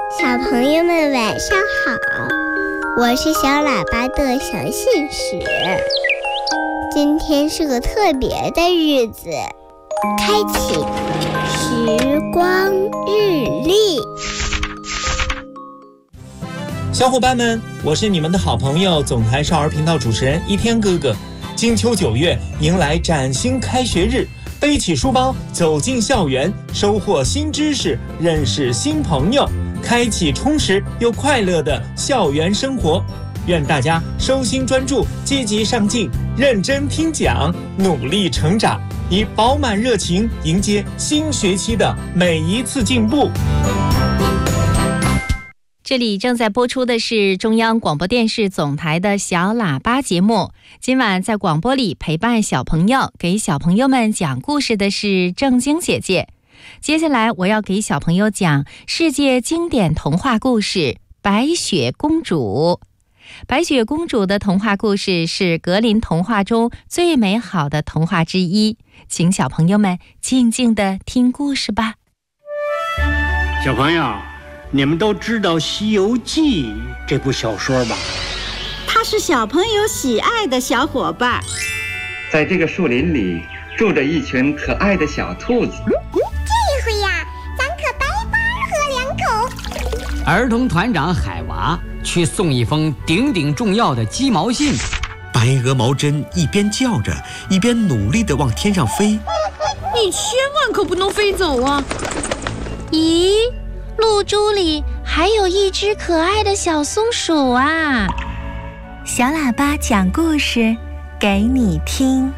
小朋友们晚上好，我是小喇叭的小信使。今天是个特别的日子，开启时光日历。 小伙伴们，我是你们的好朋友总台少儿频道主持人一天哥哥。金秋9月，迎来崭新开学日，背起书包走进校园，收获新知识，认识新朋友，开启充实又快乐的校园生活。愿大家收心专注，积极上进，认真听讲，努力成长，以饱满热情迎接新学期的每一次进步。 这里正在播出的是中央广播电视总台的小喇叭节目。今晚在广播里陪伴小朋友，给小朋友们讲故事的是正晶姐姐。接下来我要给小朋友讲世界经典童话故事《白雪公主》。白雪公主的童话故事是格林童话中最美好的童话之一，请小朋友们静静地听故事吧。 小朋友，你们都知道《西游记》这部小说吧？ 它是小朋友喜爱的小伙伴。 在这个树林里住着一群可爱的小兔子。 这回呀，咱可白白喝两口。 儿童团长海娃去送一封顶顶重要的鸡毛信。 白鹅毛针一边叫着，一边努力地往天上飞。 你千万可不能飞走啊！ 咦，露珠里还有一只可爱的小松鼠啊！ 小喇叭讲故事给你听。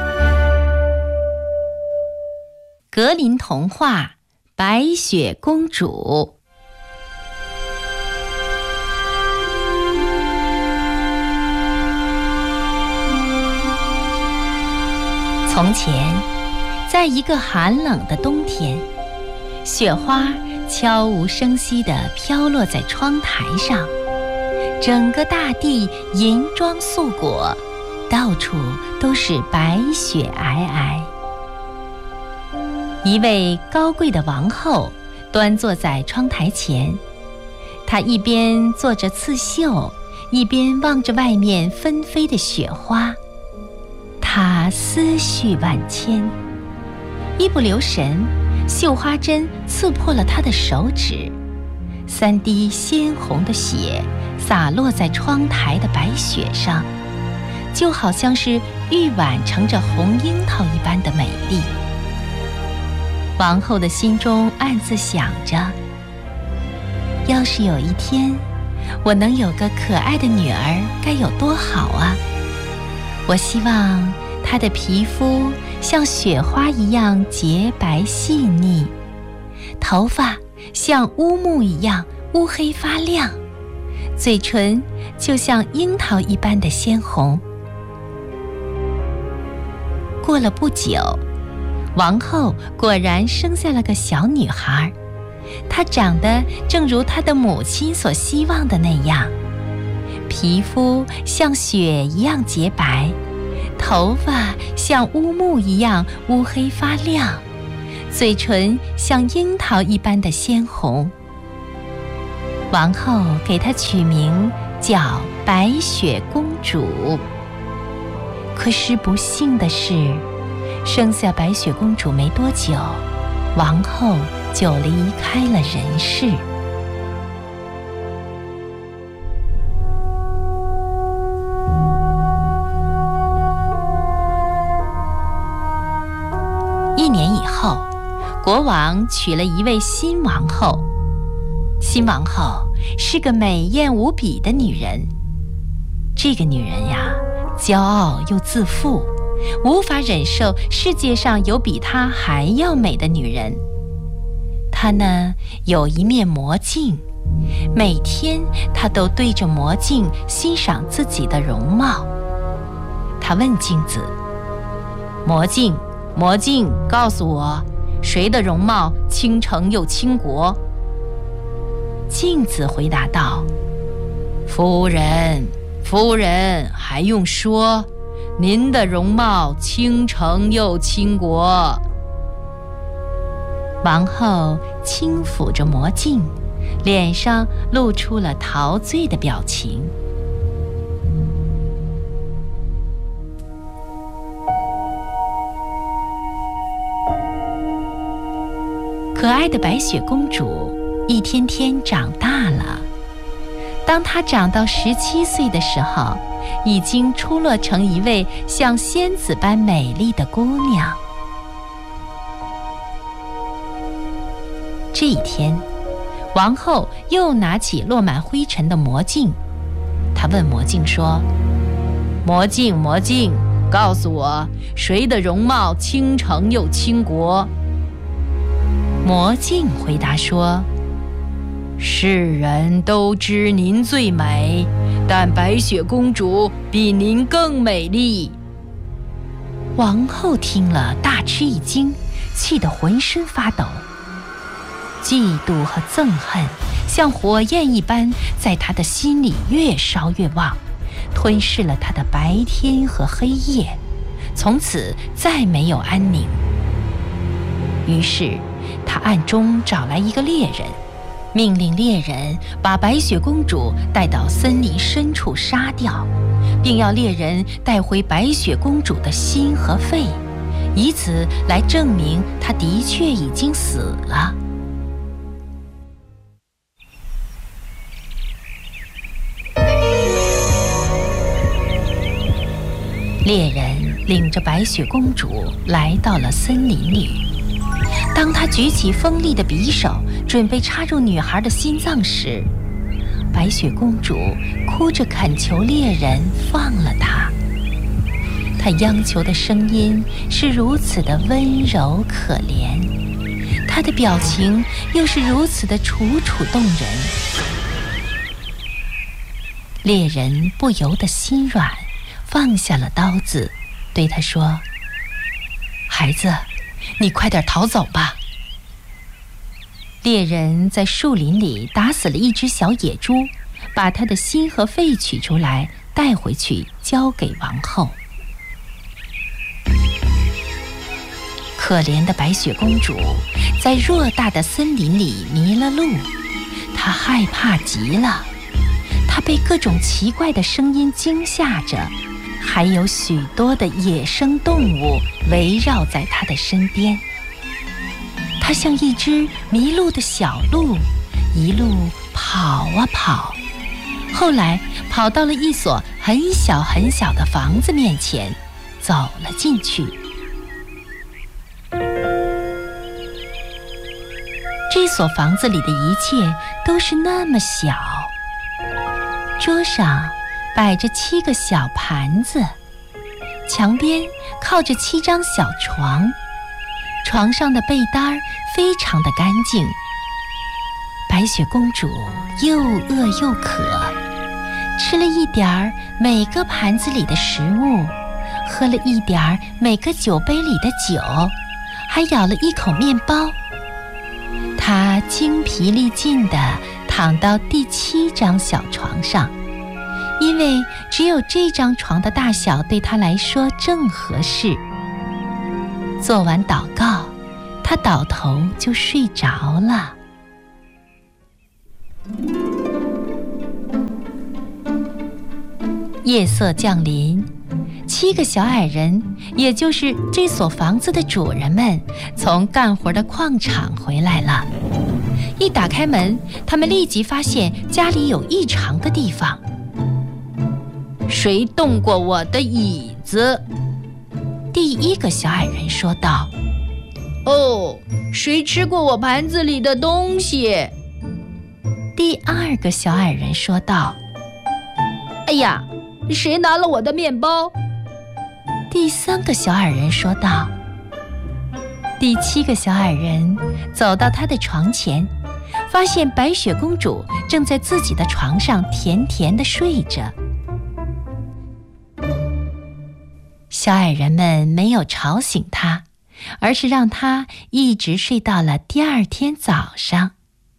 格林童话《白雪公主》。从前，在一个寒冷的冬天，雪花悄无声息地飘落在窗台上，整个大地银装素裹，到处都是白雪皑皑。一位高贵的王后端坐在窗台前，她一边做着刺绣，一边望着外面纷飞的雪花。她思绪万千，一不留神，绣花针刺破了她的手指，3滴鲜红的血洒落在窗台的白雪上，就好像是玉碗盛着红樱桃一般的美丽。王后的心中暗自想着，要是有一天我能有个可爱的女儿该有多好啊！我希望她的皮肤像雪花一样洁白细腻，头发像乌木一样乌黑发亮，嘴唇就像樱桃一般的鲜红。过了不久，王后果然生下了个小女孩，她长得正如她的母亲所希望的那样，皮肤像雪一样洁白，头发像乌木一样乌黑发亮，嘴唇像樱桃一般的鲜红。王后给她取名叫白雪公主。可是不幸的是，生下白雪公主没多久，王后就离开了人世。1年以后，国王娶了一位新王后。新王后是个美艳无比的女人。这个女人呀，骄傲又自负，无法忍受世界上有比她还要美的女人。她呢，有一面魔镜，每天她都对着魔镜欣赏自己的容貌。她问镜子：魔镜，魔镜，告诉我，谁的容貌倾城又倾国？镜子回答道：夫人，夫人，还用说，您的容貌倾城又倾国。王后轻抚着魔镜， 脸上露出了陶醉的表情。可爱的白雪公主一天天长大了。当她长到17岁的时候，已经出落成一位像仙子般美丽的姑娘。这一天，王后又拿起落满灰尘的魔镜，她问魔镜说：“魔镜，魔镜，告诉我，谁的容貌倾城又倾国？”魔镜回答说：“世人都知您最美，但白雪公主比您更美丽。”王后听了大吃一惊，气得浑身发抖。嫉妒和憎恨像火焰一般在她的心里越烧越旺，吞噬了她的白天和黑夜，从此再没有安宁。于是他暗中找来一个猎人，命令猎人把白雪公主带到森林深处杀掉，并要猎人带回白雪公主的心和肺，以此来证明她的确已经死了。猎人领着白雪公主来到了森林里。当他举起锋利的匕首，准备插入女孩的心脏时，白雪公主哭着恳求猎人放了她。她央求的声音是如此的温柔可怜，她的表情又是如此的楚楚动人。猎人不由得心软，放下了刀子，对她说：“孩子，你快点逃走吧。”猎人在树林里打死了一只小野猪，把它的心和肺取出来，带回去交给王后。可怜的白雪公主在偌大的森林里迷了路，她害怕极了，她被各种奇怪的声音惊吓着，还有许多的野生动物围绕在她的身边。她像一只迷路的小鹿，一路跑啊跑，后来跑到了一所很小很小的房子面前，走了进去。这所房子里的一切都是那么小，桌上摆着7个小盘子，墙边靠着7张小床，床上的被单非常的干净。白雪公主又饿又渴，吃了一点儿每个盘子里的食物，喝了一点儿每个酒杯里的酒，还咬了一口面包。她精疲力尽地躺到第7张小床上，因为只有这张床的大小对她来说正合适。做完祷告，她倒头就睡着了。夜色降临，7个小矮人，也就是这所房子的主人们，从干活的矿场回来了。一打开门，他们立即发现家里有异常的地方。谁动过我的椅子？第1个小矮人说道。哦，谁吃过我盘子里的东西？第2个小矮人说道。哎呀，谁拿了我的面包？第3个小矮人说道。第7个小矮人走到他的床前，发现白雪公主正在自己的床上甜甜地睡着。小矮人们没有吵醒她，而是让她一直睡到了第2天早上。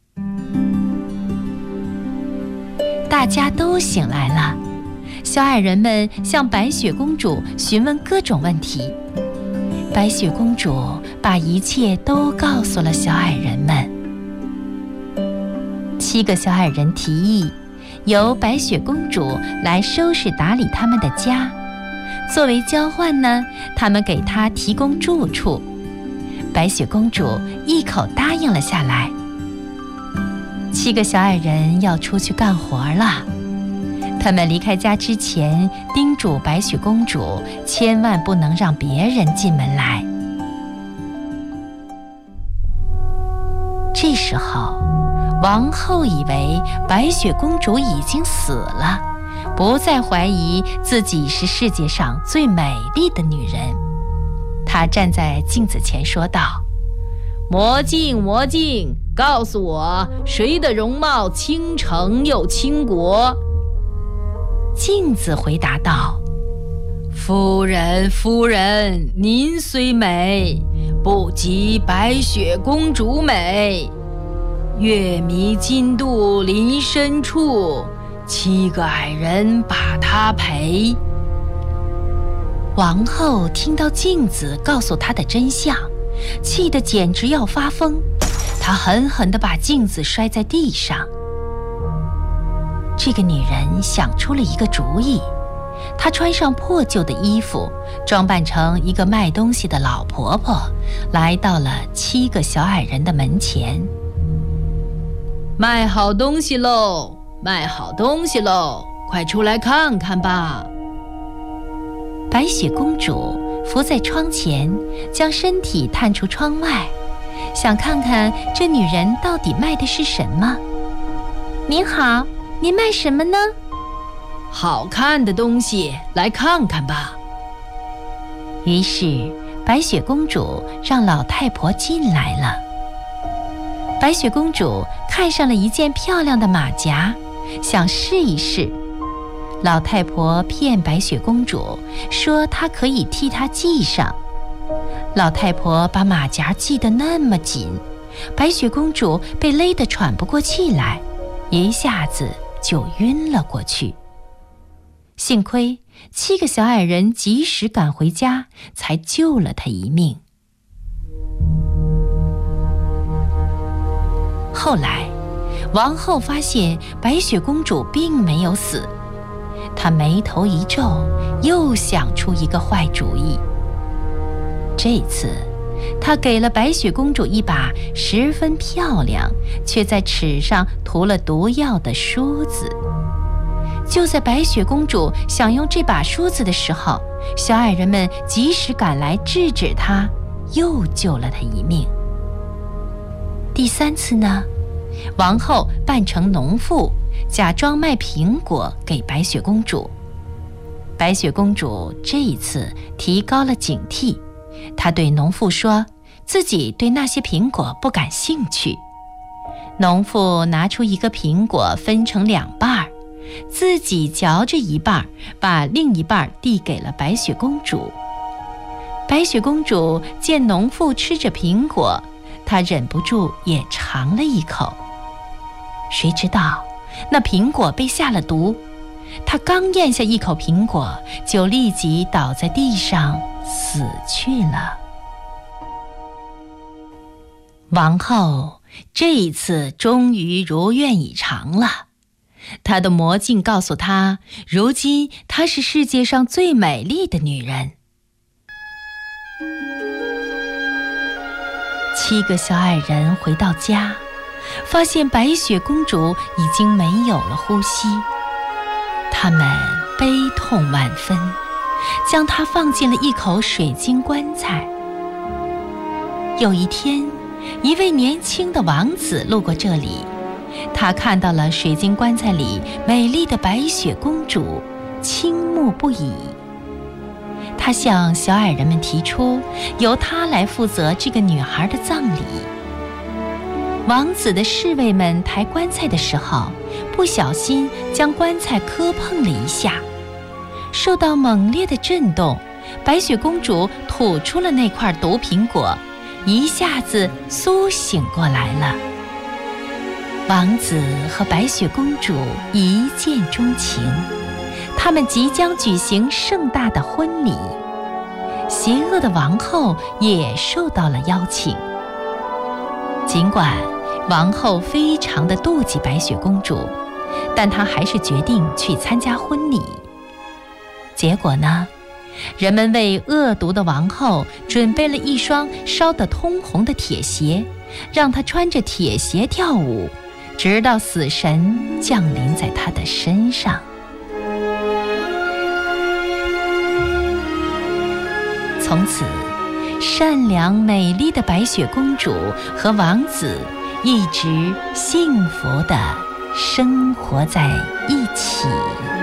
大家都醒来了，小矮人们向白雪公主询问各种问题。白雪公主把一切都告诉了小矮人们。 7个小矮人提议，由白雪公主来收拾打理他们的家，作为交换呢，他们给她提供住处。白雪公主一口答应了下来。7个小矮人要出去干活了。他们离开家之前，叮嘱白雪公主千万不能让别人进门来。这时候，王后以为白雪公主已经死了，不再怀疑自己是世界上最美丽的女人。她站在镜子前说道：“魔镜，魔镜，告诉我，谁的容貌倾城又倾国？”镜子回答道：“夫人，夫人，您虽美，不及白雪公主美。月迷津渡林深处，7个矮人把她陪。”王后听到镜子告诉她的真相，气得简直要发疯。她狠狠地把镜子摔在地上。这个女人想出了一个主意，她穿上破旧的衣服，装扮成一个卖东西的老婆婆，来到了7个小矮人的门前。卖好东西喽，卖好东西喽，快出来看看吧。白雪公主伏在窗前，将身体探出窗外，想看看这女人到底卖的是什么。您好，您卖什么呢？好看的东西，来看看吧。于是白雪公主让老太婆进来了。白雪公主看上了一件漂亮的马甲，想试一试。老太婆骗白雪公主说她可以替她系上。老太婆把马甲系得那么紧，白雪公主被勒得喘不过气来，一下子就晕了过去。幸亏7个小矮人及时赶回家，才救了她一命。后来，王后发现白雪公主并没有死，她眉头一皱，又想出一个坏主意。这次，她给了白雪公主一把十分漂亮，却在齿上涂了毒药的梳子。就在白雪公主想用这把梳子的时候，小矮人们及时赶来制止她，又救了她一命。第3次呢，王后扮成农妇，假装卖苹果给白雪公主。白雪公主这一次提高了警惕，她对农妇说自己对那些苹果不感兴趣。农妇拿出一个苹果分成2半，自己嚼着一半，把另一半递给了白雪公主。白雪公主见农妇吃着苹果，她忍不住也尝了一口。谁知道那苹果被下了毒，她刚咽下一口苹果，就立即倒在地上死去了。王后这一次终于如愿以偿了。她的魔镜告诉她，如今她是世界上最美丽的女人。7个小矮人回到家，发现白雪公主已经没有了呼吸，他们悲痛万分，将她放进了一口水晶棺材。有一天，一位年轻的王子路过这里，他看到了水晶棺材里美丽的白雪公主，倾慕不已。他向小矮人们提出，由他来负责这个女孩的葬礼。王子的侍卫们抬棺材的时候，不小心将棺材磕碰了一下，受到猛烈的震动，白雪公主吐出了那块毒苹果，一下子苏醒过来了。王子和白雪公主一见钟情，他们即将举行盛大的婚礼。邪恶的王后也受到了邀请。尽管王后非常的妒忌白雪公主，但她还是决定去参加婚礼。结果呢，人们为恶毒的王后准备了一双烧得通红的铁鞋，让她穿着铁鞋跳舞，直到死神降临在她的身上。从此，善良美丽的白雪公主和王子一直幸福地生活在一起。